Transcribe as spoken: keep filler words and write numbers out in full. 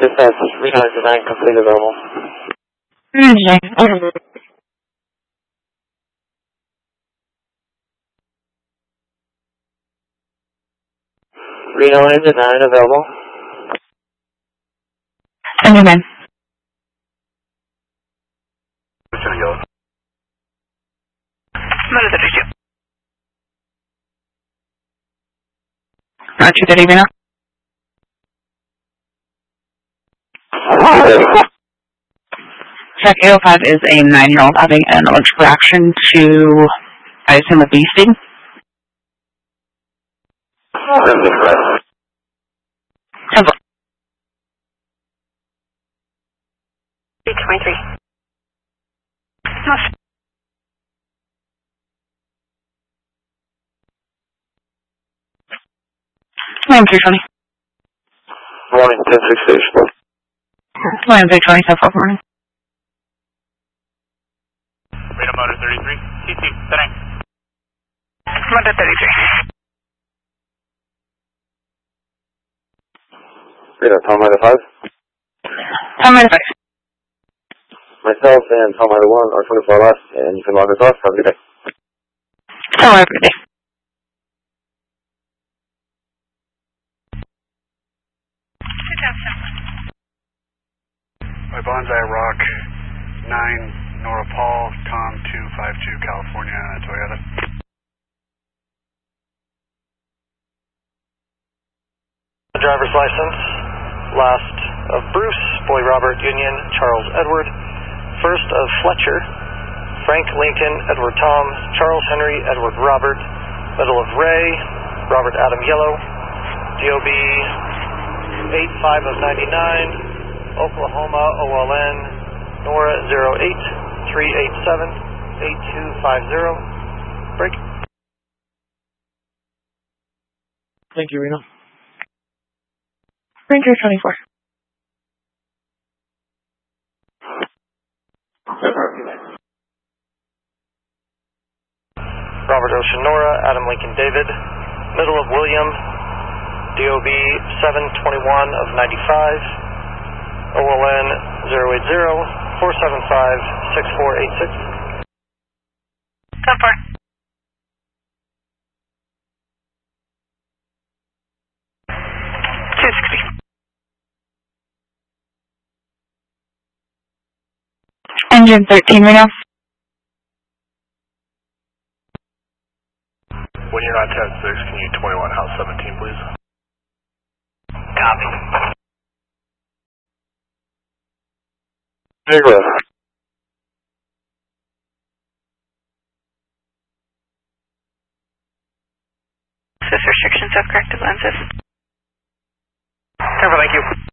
Dispatch, Reno design complete available. Mm-hmm. Reno line design available. Underman. Motor thirty-two. Roger that, Reno. Track eight oh five is a nine-year-old having an allergic reaction to, I assume, a bee sting. Temple. three twenty-three. Motion. Line three twenty. Morning, ten six station. Line three twenty, ten four morning. Reno Motor thirty-three. T C, setting. Motor thirty-three. Reno, Tom Rider five. Tom Rider five. Myself and Tom Rider one are twenty-four left, and you can log us off. Have a good day. Tom Rider day. My Bonsai Rock, nine Nora Paul, Tom two five two, California, Toyota. Driver's license, last of Bruce, Boy Robert Union, Charles Edward, first of Fletcher, Frank Lincoln, Edward Tom, Charles Henry, Edward Robert, middle of Ray, Robert Adam Yellow, D O B eight five of ninety-nine, Oklahoma, O L N, Nora zero eight three eight seven eight two five zero. Break. Thank you, Reno. Ranger twenty-four. Robert Ocean Nora, Adam Lincoln David, middle of William, D O B seven twenty-one of ninety-five, O L N zero eight zero four seven five six four eight six. ten four. two sixty. Engine thirteen, Reno. When you're on ten six, can you twenty-one house seventeen, please? Copy. Big road. Access restrictions of corrective lenses. Careful, thank you.